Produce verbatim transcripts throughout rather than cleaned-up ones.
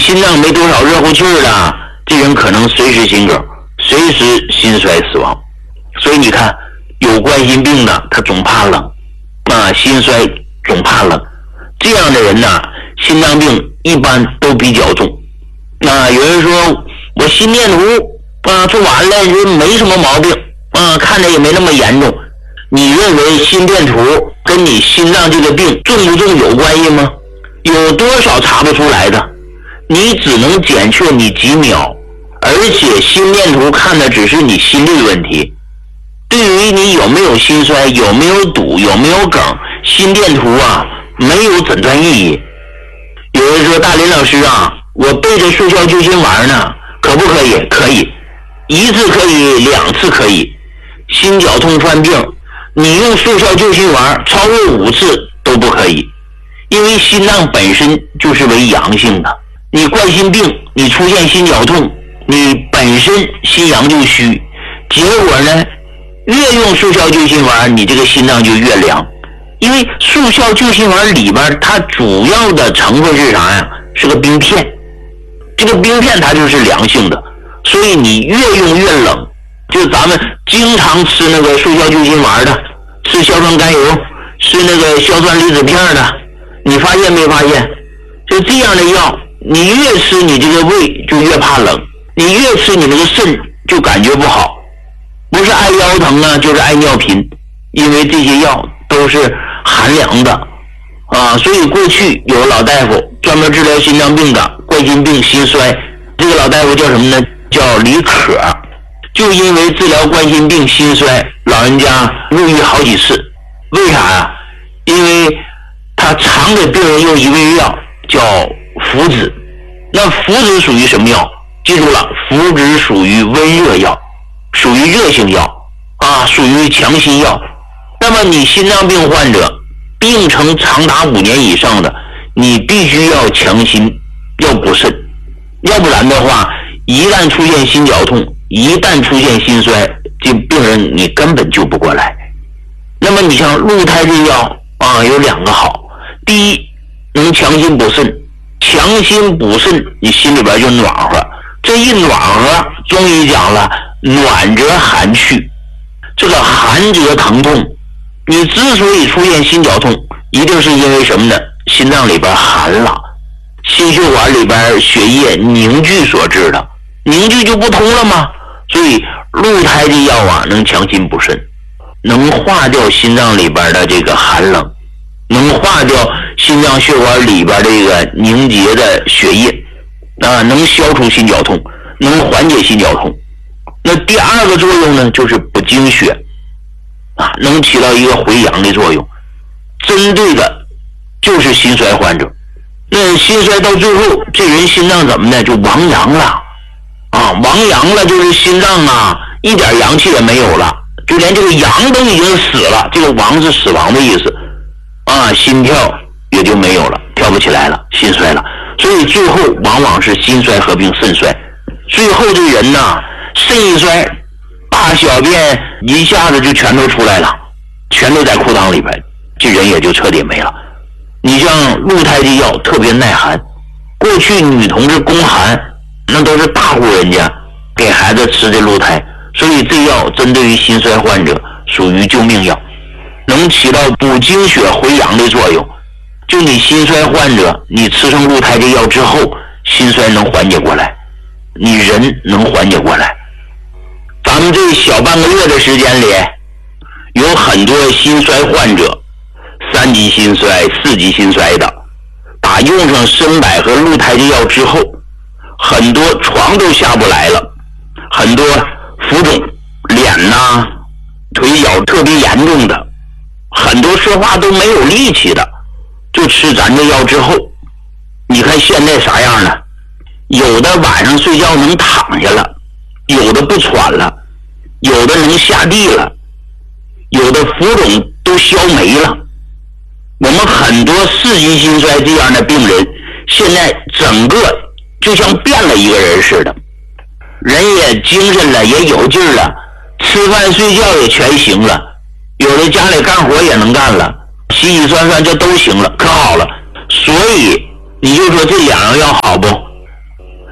心脏没多少热乎气儿了，这人可能随时心梗，随时心衰死亡。所以你看，有冠心病的他总怕冷啊，心衰总怕冷，这样的人呢，心脏病一般都比较重。啊，有人说我心电图啊做完了，这没什么毛病啊，看着也没那么严重。你认为心电图跟你心脏这个病重不重有关系吗？有多少查不出来的？你只能检测你几秒，而且心电图看的只是你心率问题。对于你有没有心衰、有没有堵、有没有梗，心电图啊没有诊断意义。有人说大林老师啊，我背着速效救心丸呢，可不可以？可以，一次可以，两次可以。心绞痛犯病，你用速效救心丸超过五次都不可以，因为心脏本身就是为阳性的。你冠心病，你出现心绞痛，你本身心阳就虚，结果呢，越用速效救心丸，你这个心脏就越凉。因为速效救心丸里边它主要的成分是啥呀？是个冰片，这个冰片它就是凉性的，所以你越用越冷。就咱们经常吃那个速效救心丸的，吃硝酸甘油，吃那个硝酸离子片的，你发现没发现？就这样的药，你越吃你这个胃就越怕冷，你越吃你那个肾就感觉不好，不是爱腰疼啊，就是爱尿频，因为这些药都是寒凉的啊。所以过去有个老大夫专门治疗心脏病的，冠心病、心衰，这个老大夫叫什么呢？叫李可。就因为治疗冠心病、心衰，老人家入狱好几次。为啥呀？因为他常给病人用一味药叫附子。那附子属于什么药？记住了，附子属于温热药，属于热性药啊，属于强心药。那么你心脏病患者病程长达五年以上的，你必须要强心，要补肾，要不然的话，一旦出现心绞痛，一旦出现心衰，这病人你根本救不过来。那么你像鹿胎这药啊，有两个好，第一能强心补肾，强心补肾，你心里边就暖和。这一暖和，中医讲了，暖则寒去，这个寒则疼痛。你之所以出现心绞痛，一定是因为什么呢？心脏里边寒了，心血管里边血液凝聚所致的，凝聚就不通了吗？所以鹿胎的药啊，能强心补肾，能化掉心脏里边的这个寒冷，能化掉心脏血管里边这个凝结的血液啊，能消除心绞痛，能缓解心绞痛。那第二个作用呢，就是补精血啊，能起到一个回阳的作用，针对的就是心衰患者。那心衰到最后，这人心脏怎么呢？就亡阳了啊，亡阳了就是心脏啊一点阳气也没有了，就连这个阳都已经死了，这个亡是死亡的意思啊，心跳也就没有了，跳不起来了，心衰了。所以最后往往是心衰合并肾衰，最后这人呐，肾一衰，大小便一下子就全都出来了，全都在裤裆里边，这人也就彻底没了。你像鹿胎的药特别耐寒，过去女同志宫寒那都是大户人家给孩子吃的鹿胎，所以这药针对于心衰患者属于救命药，能起到补精血回阳的作用。就你心衰患者，你吃上鹿胎的药之后，心衰能缓解过来，你人能缓解过来。咱们这小半个月的时间里，有很多心衰患者，三级心衰、四级心衰的，打用上参柏和鹿胎的药之后，很多床都下不来了，很多浮肿、脸呐、腿脚特别严重的，很多说话都没有力气的，就吃咱这药之后，你看现在啥样了？有的晚上睡觉能躺下了，有的不喘了，有的能下地了，有的浮肿都消没了。我们很多四级心衰这样的病人，现在整个就像变了一个人似的，人也精神了，也有劲儿了，吃饭睡觉也全行了，有的家里干活也能干了，洗洗涮涮这都行了，可好了。所以你就说这两样药好不？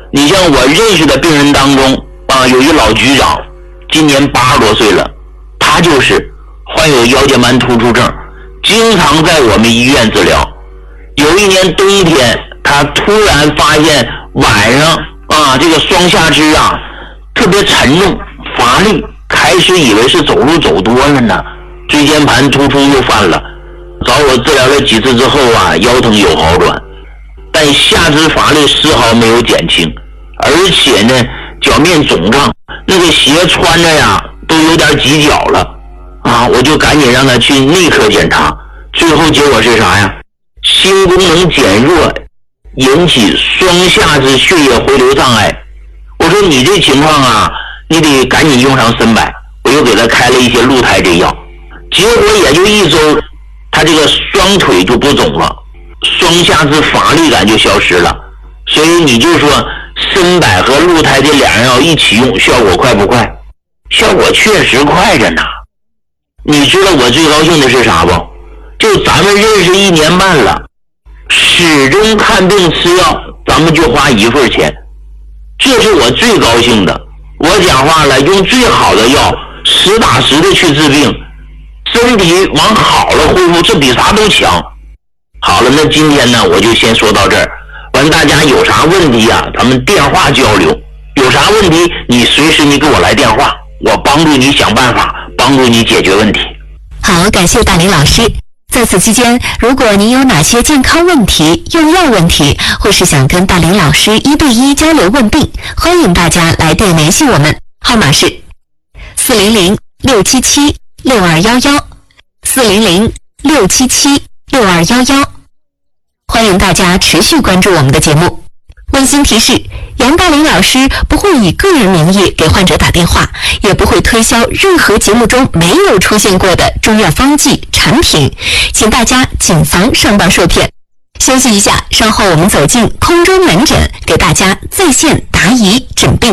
你像我认识的病人当中啊，有一老局长，今年八十多岁了，他就是患有腰间盘突出症，经常在我们医院治疗。有一年冬天，他突然发现晚上啊，这个双下肢啊特别沉重乏力，开始以为是走路走多了呢，椎间盘突出又犯了。找我治疗了几次之后啊，腰疼有好转，但下肢乏力丝毫没有减轻，而且呢脚面肿胀，那个鞋穿着呀都有点挤脚了啊！我就赶紧让他去内科检查，最后结果是啥呀？心功能减弱，引起双下肢血液回流障碍。我说你这情况啊，你得赶紧用上参柏，我又给他开了一些鹿胎这药，结果也就一周，他这个双腿就不肿了，双下肢乏力感就消失了。所以你就说参柏和鹿胎这两样药一起用，效果快不快？效果确实快着呢。你知道我最高兴的是啥不？就咱们认识一年半了，始终看病吃药，咱们就花一份钱，这是我最高兴的。我讲话了，用最好的药，实打实的去治病，身体往好了恢复，这比啥都强。好了，那今天呢，我就先说到这儿。完，大家有啥问题啊，咱们电话交流。有啥问题，你随时你给我来电话，我帮助你想办法，帮助你解决问题。 好，感谢大林老师。在此期间，如果您有哪些健康问题、用药问题，或是想跟大林老师一对一交流问病，欢迎大家来电联系我们，号码是四零零六七七六二幺幺，四零零六七七六二幺幺。欢迎大家持续关注我们的节目。温馨提示，杨大林老师不会以个人名义给患者打电话，也不会推销任何节目中没有出现过的中药方剂产品，请大家谨防上当受骗。休息一下，稍后我们走进空中门诊，给大家在线答疑诊病。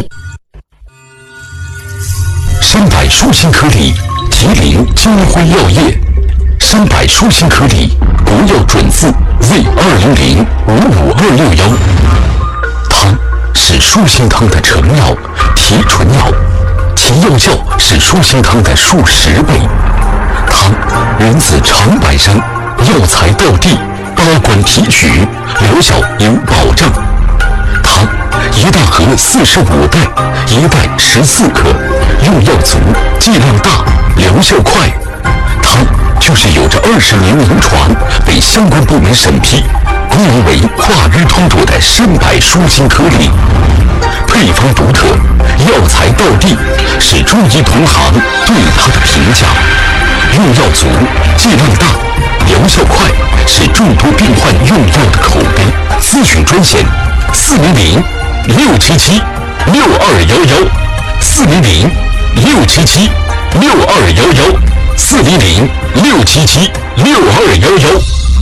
参柏舒心颗粒，提灵精辉药业。参柏舒心颗粒，国药准字 Z 二零零五五二六幺。汤是舒心汤的成药、提纯药，其药效是舒心汤的数十倍。汤源自长白山，药材到地，八关提取，疗效有保障。汤一大盒四十五袋，一袋十四克，用药足，剂量大，疗效快。汤就是有着二十年临床，被相关部门审批，功能为化瘀通浊的参柏舒心颗粒，配方独特，药材到地，是中医同行对它的评价。用药足，剂量大，疗效快，是众多病患用药的口碑。咨询专线：四零零六七七六二幺幺，四零零六七七六二幺幺，四零零六七七六二幺幺。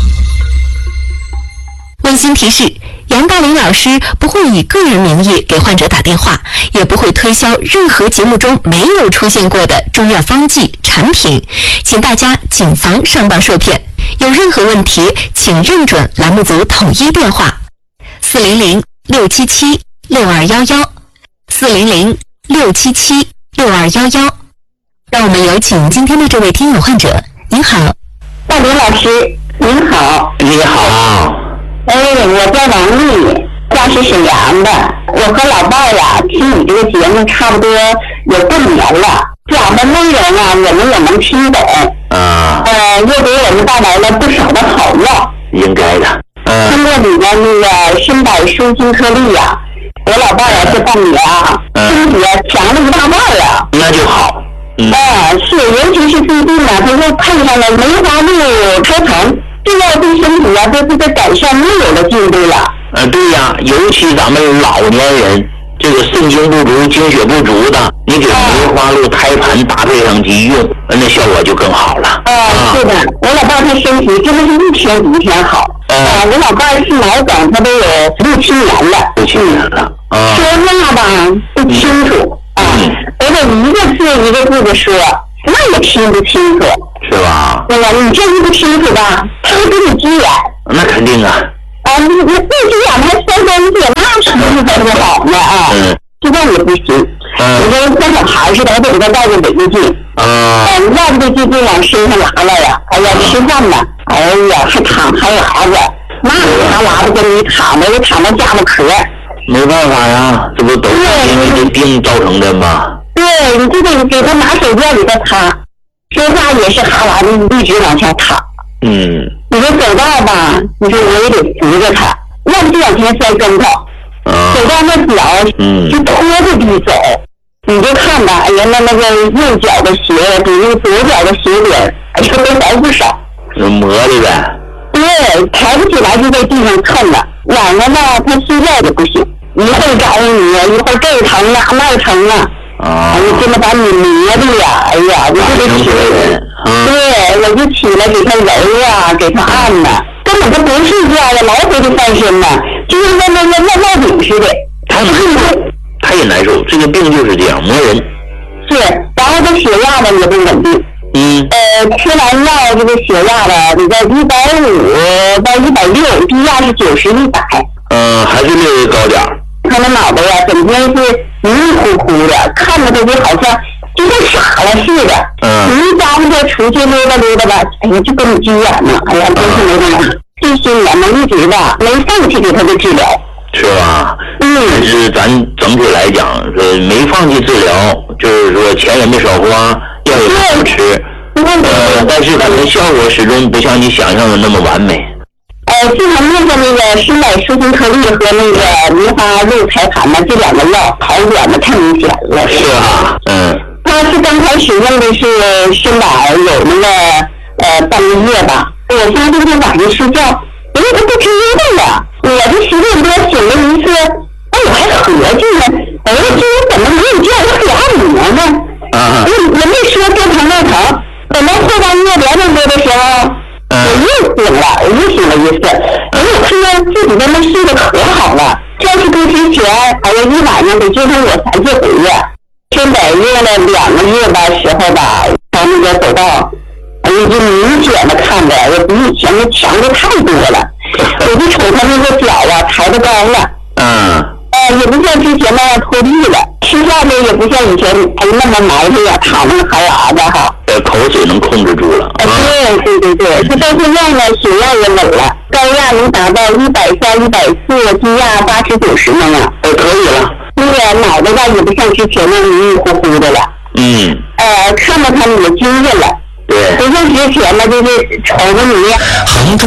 温馨提示，杨大林老师不会以个人名义给患者打电话，也不会推销任何节目中没有出现过的中药方剂产品，请大家谨防上当受骗。有任何问题，请认准栏目组统一电话：四零零六七七六二幺幺，四零零六七七六二幺幺。让我们有请今天的这位听友患者。您好， 大林老师，您好。 你好。 哎，我叫王丽，家是沈阳的。我和老伴儿呀，听你这个节目差不多有半年了，讲的内容啊，我们也能听懂。 啊。 呃，又给我们带来了不少的好药。 应该的。嗯。 通过你的那个参柏舒心颗粒呀，我老伴儿这半年啊，身体啊强了一大半了。 那就好。嗯。 哎，是，尤其是最近呢，他又碰上了梅花鹿开城。这药对身体啊，都是在改善又有了进步了。 呃，对呀，尤其咱们老年人，这个肾精不足、精血不足的，你给梅花鹿胎盘搭配上去用，那效果就更好了。 啊，是的，我老伴儿他身体真的是一天比一天好。啊，我老伴儿是脑梗，他都有六七年了。 六七年了。啊。 说话吧不清楚啊，我得一个字一个字的说，那也听不清楚。 是吧？ 对呀，你这一不清楚吧，他会给你急眼。 那肯定啊。 啊，你你不急眼还摔东西，那是不是多好？那的啊， 嗯， 现在也不行。 嗯， 你说跟小孩似的，还得给他带个围巾。 啊， 嗯，要不就就就往身上拉拉呀。哎呀，吃饭呢，哎呀，还躺还拉着，那他拉的跟你躺着，就躺到下巴壳。 没办法呀，这不都是因为这病造成的吗？ 对，你就得给他拿手绢给他擦，说话也是哈喇子一直往下淌。 嗯， 你说走道吧，你说我也得扶着他，要不就往前摔跟头。 啊， 走到那脚， 嗯， 就拖着地走。你就看吧，哎呀，那那个右脚的鞋比那左脚的鞋底儿，哎呀，都薄不少。 有磨的呗。 对，抬不起来就在地上蹭了。晚上呢，他睡觉也不行，一会儿找你，一会儿这儿疼啊，那儿疼啊。 啊， 哎呀，这么把你磨的呀，哎呀，我就得起来。对，我就起来给他揉啊，给他按呐、啊，根本就不睡觉呀，来回的翻身呐、啊，就跟那那那那烙饼似的。 他难受，他也难受，这个病就是这样磨人。 是，然后这血压呢也不稳定。 嗯。 呃，吃完药这个血压呢，你在一百五到一百六，低压是九十一百。 嗯，还是略微高点儿。 他那脑袋呀，整天是迷迷糊糊的，看着他就好像就跟傻了似的。 嗯。 你一招呼他出去溜达溜达吧，哎呀，就跟你急眼呢。哎呀，真是没办法。这些年呢，一直吧没放弃给他的治疗。 是吧？ 嗯。 但是咱整体来讲，说没放弃治疗，就是说钱也没少花，药也没少吃。呃，但是可能效果始终不像你想象的那么完美。 呃，自从用的那个生柏舒心颗粒和那个梅花鹿彩盘呢，这两个药好转的太明显了。 是啊，嗯。 他是刚开始用的是生柏，有那个呃半个月吧。我发现他晚上睡觉，因为他不知道呀。我这十点多醒了一次，哎，我还合计呢，哎，这人怎么没有叫他给按摩呢？ 啊。 我我没说这疼那疼，等到后半夜两点多的时候。我又醒了，我又醒了一次，哎，我看到自己在那睡得可好了。要是不之前，哎呀，一晚上得折腾我三四回呀。生柏用了两个月吧时候吧，他那个走道，哎呀，就明显的看着，我比以前的强的太多了。我就瞅他那个脚啊，抬得高了。嗯。呃，也不像之前那样拖地了，吃饭呢也不像以前哎那么埋汰呀，躺着还拉的哈。 呃，口水能控制住了。 啊，对对对对，他到现在呢，血压也稳了，高压能达到一百三、一百四，低压八十九十那样。 呃，可以了。 那个脑袋吧也不像之前那迷迷糊糊的了。嗯。呃，看到他们也惊艳了。 对。 不像之前呢，就是瞅着你。